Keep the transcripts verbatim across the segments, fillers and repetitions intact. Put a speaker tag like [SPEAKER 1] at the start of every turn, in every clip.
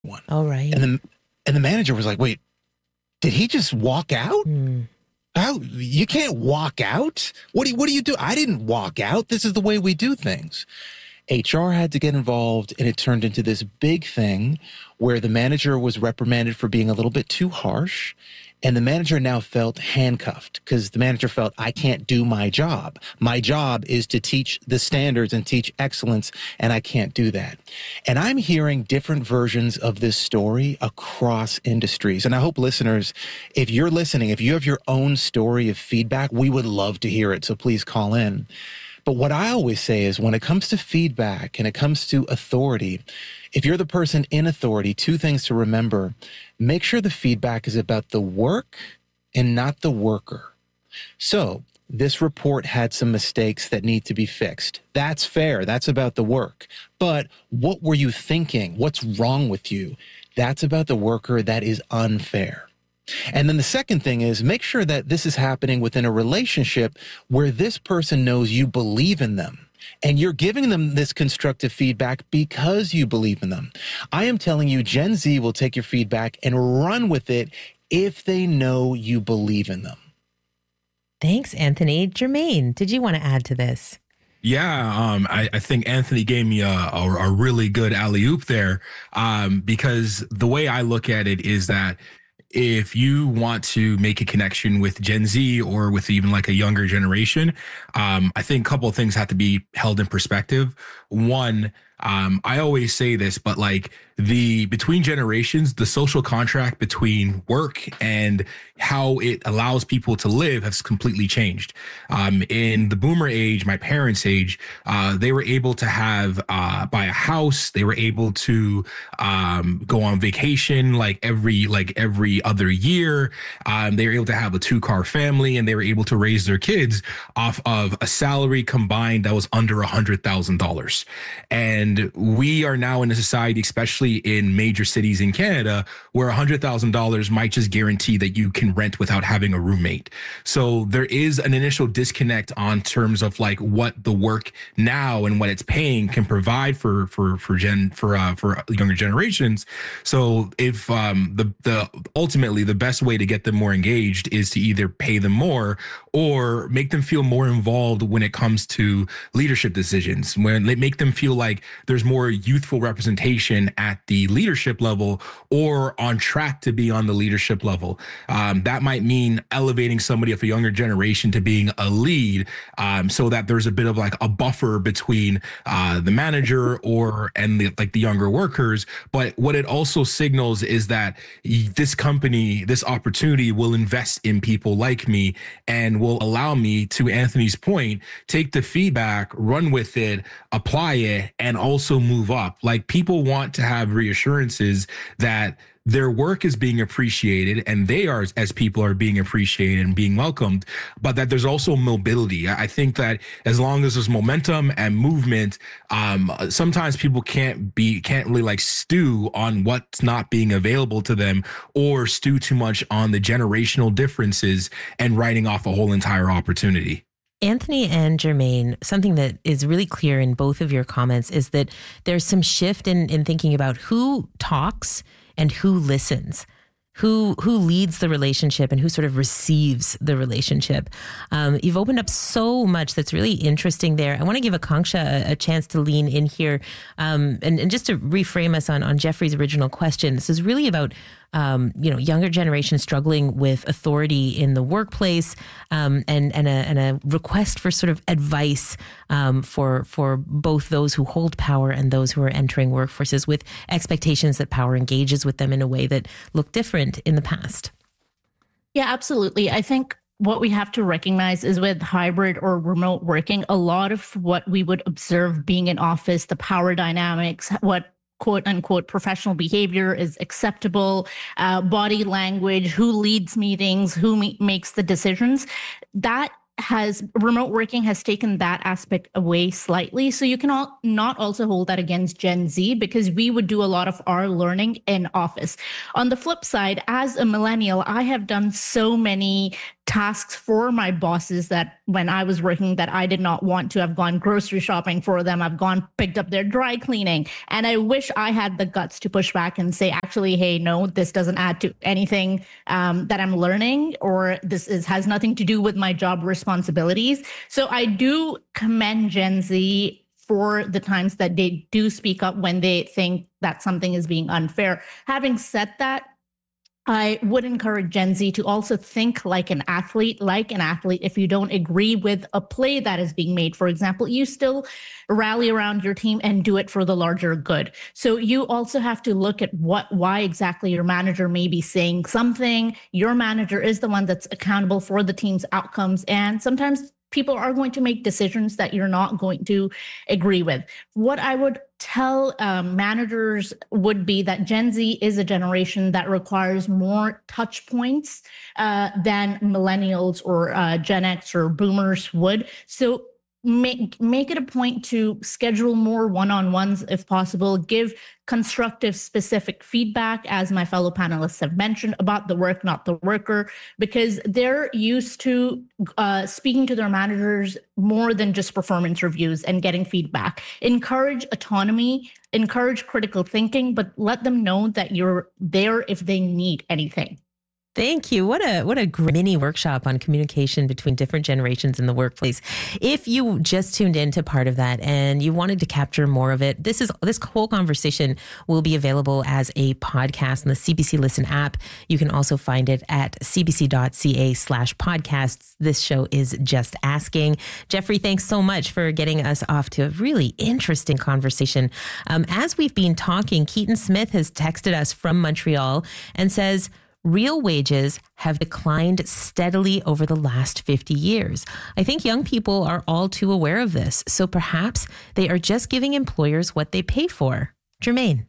[SPEAKER 1] one.
[SPEAKER 2] All right.
[SPEAKER 1] And the, and the manager was like, wait, did he just walk out?
[SPEAKER 2] Mm.
[SPEAKER 1] How you can't walk out? What do you, what do you do? I didn't walk out. This is the way we do things. H R had to get involved, and it turned into this big thing where the manager was reprimanded for being a little bit too harsh. And the manager now felt handcuffed because the manager felt, I can't do my job. My job is to teach the standards and teach excellence, and I can't do that. And I'm hearing different versions of this story across industries. And I hope listeners, if you're listening, if you have your own story of feedback, we would love to hear it. So please call in. But what I always say is when it comes to feedback and it comes to authority, if you're the person in authority, two things to remember. Make sure the feedback is about the work and not the worker. So this report had some mistakes that need to be fixed. That's fair. That's about the work. But what were you thinking? What's wrong with you? That's about the worker. That is unfair. And then the second thing is make sure that this is happening within a relationship where this person knows you believe in them and you're giving them this constructive feedback because you believe in them. I am telling you, Gen Z will take your feedback and run with it if they know you believe in them.
[SPEAKER 2] Thanks, Anthony. Jermaine, did you want to add to this?
[SPEAKER 3] Yeah, um, I, I think Anthony gave me a, a, a really good alley-oop there um, because the way I look at it is that if you want to make a connection with Gen Z or with even like a younger generation, um, I think a couple of things have to be held in perspective. One, um, I always say this, but like the between generations, the social contract between work and how it allows people to live has completely changed. Um, in the boomer age, my parents' age, uh, they were able to have uh, buy a house. They were able to um, go on vacation like every like every other year. Um, they were able to have a two car family, and they were able to raise their kids off of a salary combined that was under a hundred thousand dollars. And we are now in a society, especially in major cities in Canada, where a hundred thousand dollars might just guarantee that you can rent without having a roommate. So there is an initial disconnect on terms of like what the work now and what it's paying can provide for for for gen for uh, for younger generations. So if um, the the ultimately the best way to get them more engaged is to either pay them more or make them feel more involved when it comes to leadership decisions, when they make them feel like there's more youthful representation at the leadership level or on track to be on the leadership level. Um, that might mean elevating somebody of a younger generation to being a lead, um, so that there's a bit of like a buffer between uh, the manager or and the, like the younger workers. But what it also signals is that this company, this opportunity will invest in people like me and will allow me, to Anthony's point, take the feedback, run with it, apply it, and also move up. Like people want to have reassurances that their work is being appreciated and they are, as people, are being appreciated and being welcomed, but that there's also mobility. I think that as long as there's momentum and movement, um, sometimes people can't be, can't really like stew on what's not being available to them or stew too much on the generational differences and writing off a whole entire opportunity.
[SPEAKER 2] Anthony and Jermaine, something that is really clear in both of your comments is that there's some shift in, in thinking about who talks and who listens, who who leads the relationship and who sort of receives the relationship. Um, you've opened up so much that's really interesting there. I want to give Akanksha a, a chance to lean in here um, and, and just to reframe us on, on Jeffrey's original question. This is really about Um, you know, younger generations struggling with authority in the workplace, um, and and a, and a request for sort of advice um, for for both those who hold power and those who are entering workforces with expectations that power engages with them in a way that looked different in the past.
[SPEAKER 4] Yeah, absolutely. I think what we have to recognize is with hybrid or remote working, a lot of what we would observe being in office, the power dynamics, what quote unquote professional behavior is acceptable, uh, body language, who leads meetings, who me- makes the decisions, that has remote working has taken that aspect away slightly. So you can all, not also hold that against Gen Z, because we would do a lot of our learning in office. On the flip side, as a millennial, I have done so many tasks for my bosses that when I was working that I did not want to. I've gone grocery shopping for them. I've gone picked up their dry cleaning. And I wish I had the guts to push back and say, actually, hey, no, this doesn't add to anything um, that I'm learning, or this is has nothing to do with my job responsibilities. So I do commend Gen Z for the times that they do speak up when they think that something is being unfair. Having said that, I would encourage Gen Z to also think like an athlete, like an athlete. If you don't agree with a play that is being made, for example, you still rally around your team and do it for the larger good. So you also have to look at what, why exactly your manager may be saying something. Your manager is the one that's accountable for the team's outcomes. And sometimes people are going to make decisions that you're not going to agree with. What I would tell um, managers would be that Gen Z is a generation that requires more touch points uh, than millennials or uh, Gen X or boomers would. So make make it a point to schedule more one-on-ones if possible, give constructive specific feedback, as my fellow panelists have mentioned, about the work, not the worker, because they're used to uh, speaking to their managers more than just performance reviews and getting feedback. Encourage autonomy, encourage critical thinking, but let them know that you're there if they need anything.
[SPEAKER 2] Thank you. What a what a great mini workshop on communication between different generations in the workplace. If you just tuned in to part of that and you wanted to capture more of it, this is this whole conversation will be available as a podcast on the C B C Listen app. You can also find it at cbc.ca slash podcasts. This show is Just Asking. Jeffrey, thanks so much for getting us off to a really interesting conversation. Um, as we've been talking, Keaton Smith has texted us from Montreal and says, real wages have declined steadily over the last fifty years. I think young people are all too aware of this, so perhaps they are just giving employers what they pay for. Jermaine.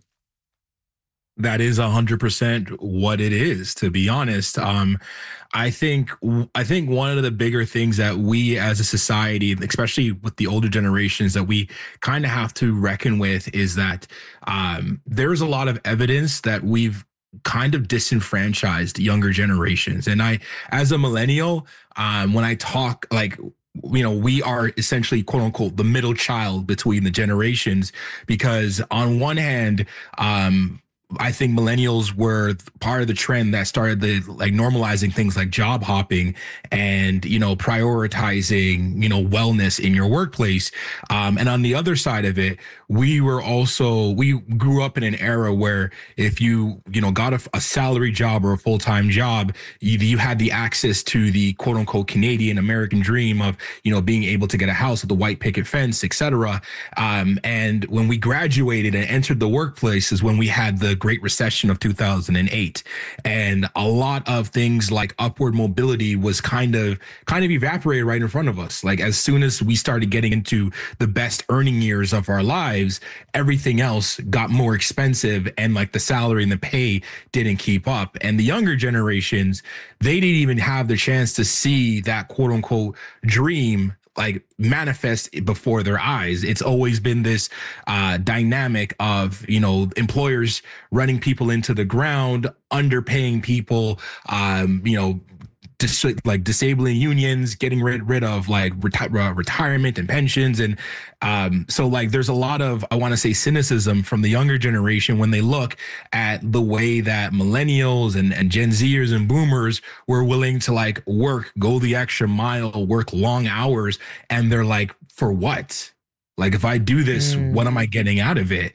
[SPEAKER 3] That is one hundred percent what it is, to be honest. Um, I think I think one of the bigger things that we as a society, especially with the older generations, that we kind of have to reckon with is that um, there's a lot of evidence that we've kind of disenfranchised younger generations. And I, as a millennial, um, when I talk, like, you know, we are essentially, quote unquote, the middle child between the generations, because on one hand, um, I think millennials were part of the trend that started the like normalizing things like job hopping and, you know, prioritizing, you know, wellness in your workplace. Um, and on the other side of it, we were also, we grew up in an era where if you, you know, got a, a salary job or a full-time job, you, you had the access to the quote unquote Canadian American dream of, you know, being able to get a house with a white picket fence, et cetera. Um, and when we graduated and entered the workplace is when we had the Great Recession of two thousand eight, and a lot of things like upward mobility was kind of kind of evaporated right in front of us. Like as soon as we started getting into the best earning years of our lives, everything else got more expensive, and like the salary and the pay didn't keep up. And the younger generations, they didn't even have the chance to see that quote unquote dream like manifest before their eyes. It's always been this uh, dynamic of, you know, employers running people into the ground, underpaying people, um, you know, dis- like disabling unions, getting rid, rid of like reti- uh, retirement and pensions. And um, so like there's a lot of, I want to say, cynicism from the younger generation when they look at the way that millennials and, and Gen Zers and boomers were willing to like work, go the extra mile, work long hours. And they're like, for what? Like, if I do this, mm. what am I getting out of it?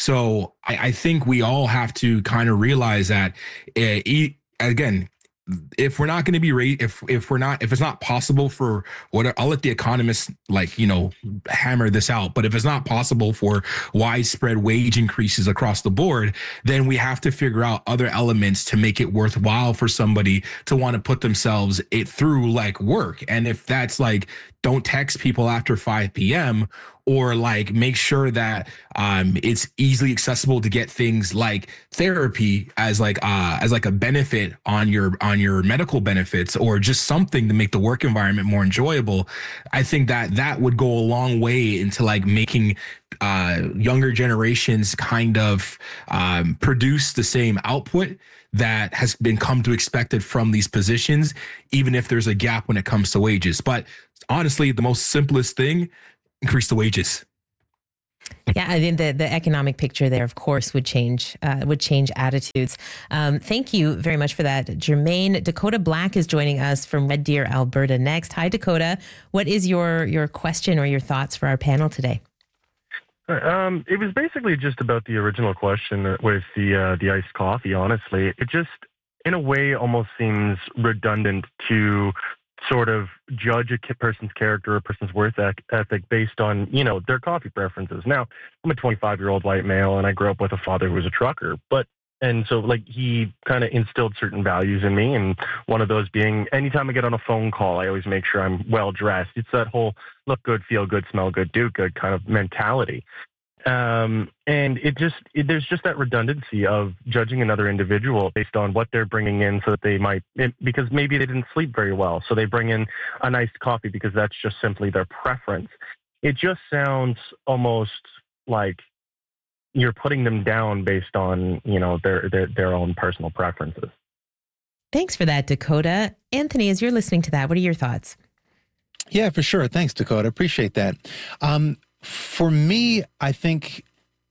[SPEAKER 3] So I, I think we all have to kind of realize that, uh, e- again, if we're not going to be rate, if if we're not, if it's not possible for what, I'll let the economists like, you know, hammer this out. But if it's not possible for widespread wage increases across the board, then we have to figure out other elements to make it worthwhile for somebody to want to put themselves it through like work. And if that's like, don't text people after five p.m. or like make sure that um, it's easily accessible to get things like therapy as like uh, as like a benefit on your on your medical benefits, or just something to make the work environment more enjoyable. I think that that would go a long way into like making uh, younger generations kind of um, produce the same output that has been come to expected from these positions, even if there's a gap when it comes to wages. But honestly, the most simplest thing, increase the wages.
[SPEAKER 2] Yeah, I think the, the economic picture there, of course, would change uh, would change attitudes. Um, thank you very much for that, Jermaine. Dakota Black is joining us from Red Deer, Alberta next. Hi, Dakota. What is your your question or your thoughts for our panel today?
[SPEAKER 5] Um, it was basically just about the original question with the uh, the iced coffee. Honestly, it just, in a way, almost seems redundant to sort of judge a person's character, a person's work ethic based on, you know, their coffee preferences. Now, I'm a twenty-five-year-old white male, and I grew up with a father who was a trucker, but and so like he kind of instilled certain values in me, and one of those being, anytime I get on a phone call, I always make sure I'm well dressed. It's that whole look good, feel good, smell good, do good kind of mentality. Um, and it just, it, there's just that redundancy of judging another individual based on what they're bringing in, so that they might, it, because maybe they didn't sleep very well, so they bring in a nice coffee because that's just simply their preference. It just sounds almost like you're putting them down based on, you know, their, their, their own personal preferences.
[SPEAKER 2] Thanks for that, Dakota. Anthony, as you're listening to that, what are your thoughts?
[SPEAKER 1] Yeah, for sure. Thanks, Dakota. Appreciate that. Um, for me, I think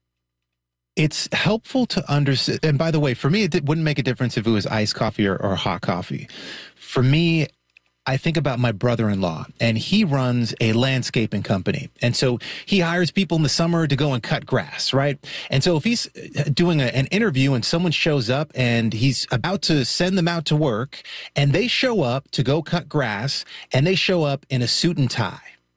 [SPEAKER 1] it's helpful to understand. And by the way, for me, it wouldn't make a difference if it was iced coffee or, or hot coffee. For me, I think about my brother-in-law, and he runs a landscaping company. And so he hires people in the summer to go and cut grass, right? And so if he's doing a, an interview and someone shows up and he's about to send them out to work, and they show up to go cut grass, and they show up in a suit and tie,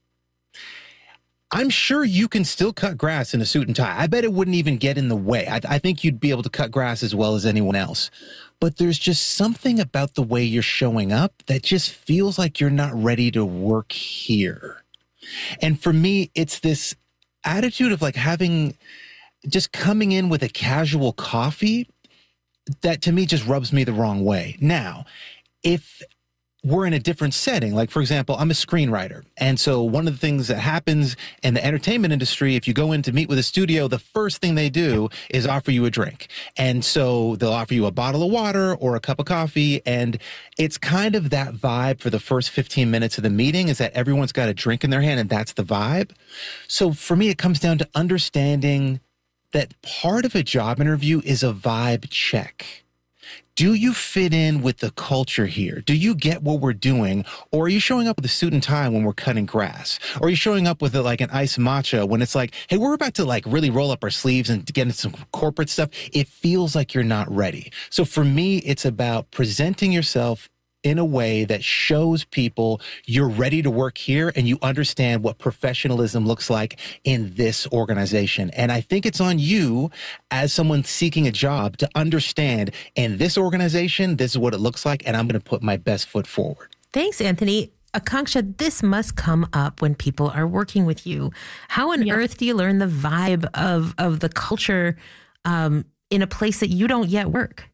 [SPEAKER 1] I'm sure you can still cut grass in a suit and tie. I bet it wouldn't even get in the way. I, I think you'd be able to cut grass as well as anyone else. But there's just something about the way you're showing up that just feels like you're not ready to work here. And for me, it's this attitude of like having, just coming in with a casual coffee that to me just rubs me the wrong way. Now, if we're in a different setting. Like, for example, I'm a screenwriter. And so one of the things that happens in the entertainment industry, if you go in to meet with a studio, the first thing they do is offer you a drink. And so they'll offer you a bottle of water or a cup of coffee. And it's kind of that vibe for the first fifteen minutes of the meeting, is that everyone's got a drink in their hand, and that's the vibe. So for me, it comes down to understanding that part of a job interview is a vibe check. Do you fit in with the culture here? Do you get what we're doing? Or are you showing up with a suit and tie when we're cutting grass? Or are you showing up with a, like an iced matcha when it's like, hey, we're about to like really roll up our sleeves and get into some corporate stuff? It feels like you're not ready. So for me, it's about presenting yourself in a way that shows people you're ready to work here and you understand what professionalism looks like in this organization. And I think it's on you as someone seeking a job to understand, in this organization, this is what it looks like, and I'm going to put my best foot forward.
[SPEAKER 2] Thanks, Anthony. Akanksha, this must come up when people are working with you. How on yeah. earth do you learn the vibe of, of the culture um, in a place that you don't yet work?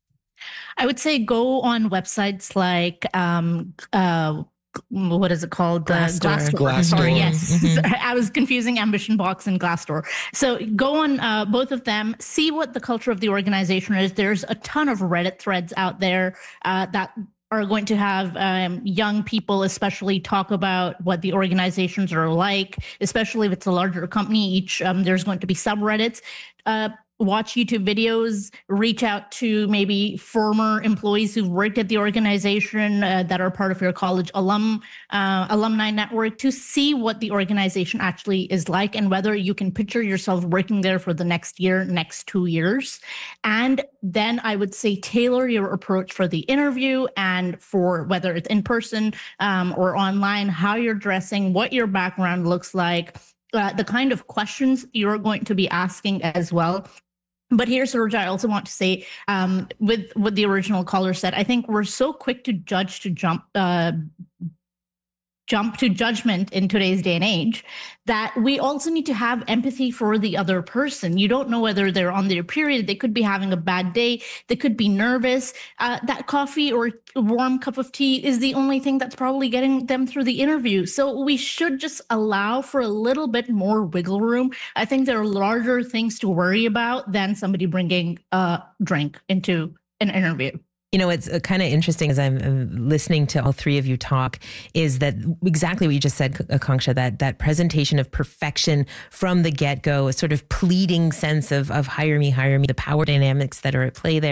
[SPEAKER 4] I would say go on websites like, um, uh, what is it called?
[SPEAKER 2] Glassdoor.
[SPEAKER 4] Uh, Glassdoor.
[SPEAKER 1] Glassdoor.
[SPEAKER 4] Sorry, yes.
[SPEAKER 2] Mm-hmm.
[SPEAKER 4] I was confusing Ambition Box and Glassdoor. So go on uh, both of them, see what the culture of the organization is. There's a ton of Reddit threads out there uh, that are going to have um, young people especially talk about what the organizations are like, especially if it's a larger company. Each um, there's going to be subreddits. Uh, watch YouTube videos, reach out to maybe former employees who've worked at the organization uh, that are part of your college alum uh, alumni network to see what the organization actually is like and whether you can picture yourself working there for the next year, next two years. And then I would say tailor your approach for the interview and for whether it's in person um, or online, how you're dressing, what your background looks like, uh, the kind of questions you're going to be asking as well. But here's, Serge, I also want to say, um, with what the original caller said, I think we're so quick to judge, to jump, uh, jump to judgment in today's day and age, that we also need to have empathy for the other person. You don't know whether they're on their period. They could be having a bad day. They could be nervous. Uh, that coffee or warm cup of tea is the only thing that's probably getting them through the interview. So we should just allow for a little bit more wiggle room. I think there are larger things to worry about than somebody bringing a drink into an interview.
[SPEAKER 2] You know, it's kind of interesting as I'm listening to all three of you talk is that exactly what you just said, Akanksha, that that presentation of perfection from the get-go, a sort of pleading sense of, of hire me, hire me, the power dynamics that are at play there.